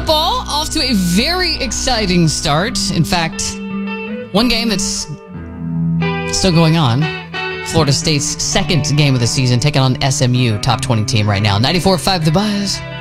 Football off to a very exciting start. In fact, one game that's still going on. Florida State's second game of the season, taking on SMU, top 20 team right now. 94.5 The Buzz.